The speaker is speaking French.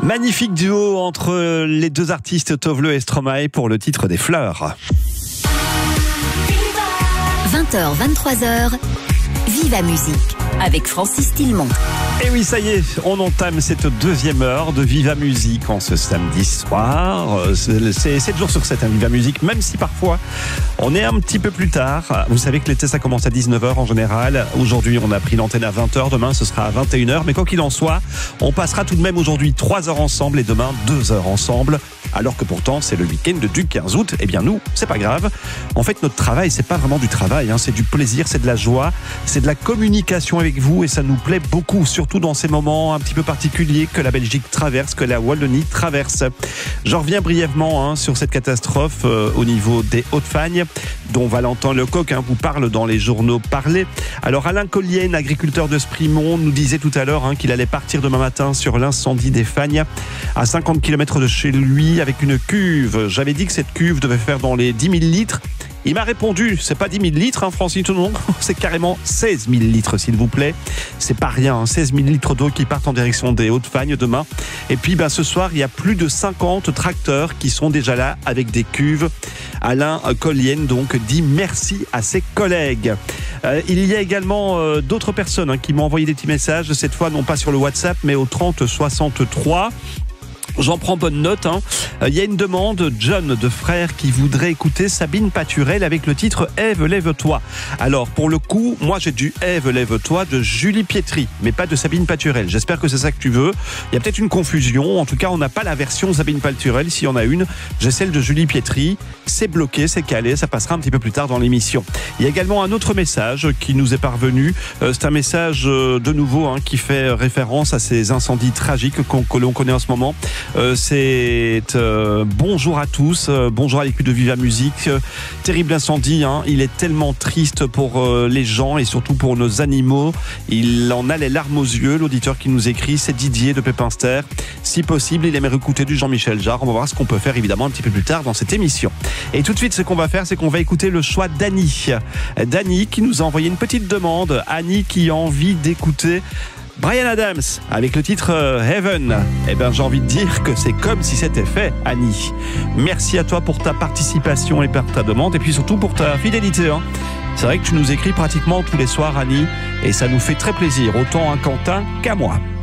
Magnifique duo entre les deux artistes Tovle et Stromae pour le titre des Fleurs. 20h, 23h, Viva Musique avec Francis Tillemont. Et oui, ça y est, on entame cette deuxième heure de Viva Musique en ce samedi soir. C'est 7 jours sur 7, hein, Viva Musique, même si parfois on est un petit peu plus tard. Vous savez que l'été, ça commence à 19h en général. Aujourd'hui, on a pris l'antenne à 20h. Demain, ce sera à 21h. Mais quoi qu'il en soit, on passera tout de même aujourd'hui 3 heures ensemble et demain 2 heures ensemble. Alors que pourtant, c'est le week-end du 15 août. Eh bien, nous, c'est pas grave. En fait, notre travail, c'est pas vraiment du travail, hein. C'est du plaisir, c'est de la joie, c'est de la communication avec vous et ça nous plaît beaucoup, surtout dans ces moments un petit peu particuliers que la Belgique traverse, que la Wallonie traverse. J'en reviens brièvement sur cette catastrophe au niveau des Hauts-de-Fagne, dont Valentin Lecoq vous parle dans les journaux parlés. Alors, Alain Collienne, agriculteur de Sprimont, nous disait tout à l'heure qu'il allait partir demain matin sur l'incendie des Fagnes, à 50 km de chez lui, avec une cuve. J'avais dit que cette cuve devait faire dans les 10 000 litres. Il m'a répondu, c'est pas 10 000 litres, Francis, tout le monde, c'est carrément 16 000 litres, s'il vous plaît. C'est pas rien, 16 000 litres d'eau qui partent en direction des Hauts-de-Fagne demain. Et puis, ce soir, il y a plus de 50 tracteurs qui sont déjà là avec des cuves. Alain Collienne, donc, dit merci à ses collègues. Il y a également d'autres personnes qui m'ont envoyé des petits messages, cette fois, non pas sur le WhatsApp, mais au 30 63. J'en prends bonne note. Il y a une demande, John de Frères, qui voudrait écouter Sabine Paturel avec le titre Ève, lève-toi. Alors, pour le coup, moi j'ai du Ève, lève-toi de Julie Pietri, mais pas de Sabine Paturel. J'espère que c'est ça que tu veux. Il y a peut-être une confusion. En tout cas, on n'a pas la version Sabine Paturel. S'il y en a une, j'ai celle de Julie Pietri. C'est bloqué, c'est calé. Ça passera un petit peu plus tard dans l'émission. Il y a également un autre message qui nous est parvenu. C'est un message de nouveau qui fait référence à ces incendies tragiques que l'on connaît en ce moment. C'est bonjour à tous, bonjour à l'équipe de Viva Musique. Terrible incendie, il est tellement triste pour les gens et surtout pour nos animaux. Il en a les larmes aux yeux. L'auditeur qui nous écrit, c'est Didier de Pépinster. Si possible, il aimerait écouter du Jean-Michel Jarre. On va voir ce qu'on peut faire évidemment un petit peu plus tard dans cette émission. Et tout de suite, ce qu'on va faire, c'est qu'on va écouter le choix d'Annie. Dany qui nous a envoyé une petite demande. Annie qui a envie d'écouter Bryan Adams avec le titre Heaven. Eh bien, j'ai envie de dire que c'est comme si c'était fait, Annie. Merci à toi pour ta participation et pour ta demande et puis surtout pour ta fidélité. C'est vrai que tu nous écris pratiquement tous les soirs, Annie, et ça nous fait très plaisir, autant à Quentin qu'à moi.